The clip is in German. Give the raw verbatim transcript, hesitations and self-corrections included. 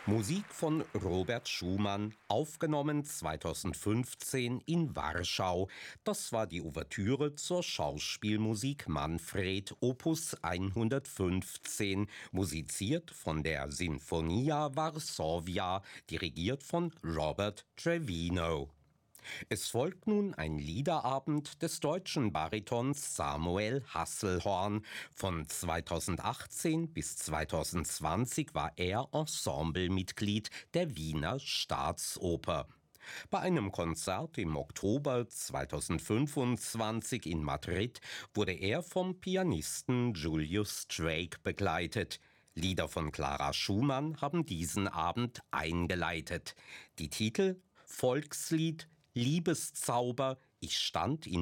Musik von Robert Schumann, aufgenommen zweitausendfünfzehn in Warschau. Das war die Ouvertüre zur Schauspielmusik Manfred, Opus hundertfünfzehn, musiziert von der Sinfonia Varsovia, dirigiert von Robert Trevino. Es folgt nun ein Liederabend des deutschen Baritons Samuel Hasselhorn. Von zweitausendachtzehn bis zweitausendzwanzig war er Ensemblemitglied der Wiener Staatsoper. Bei einem Konzert im Oktober zweitausendfünfundzwanzig in Madrid wurde er vom Pianisten Julius Drake begleitet. Lieder von Clara Schumann haben diesen Abend eingeleitet. Die Titel: Volkslied, Liebeszauber, Ich stand in